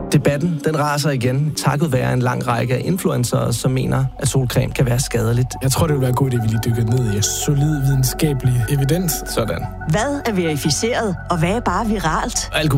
Debatten, den raser igen, takket være en lang række af influencere, som mener, at solcreme kan være skadeligt. Jeg tror, det vil være godt, at vi lige dykker ned i solid videnskabelig evidens. Sådan. Hvad er verificeret, og hvad er bare viralt?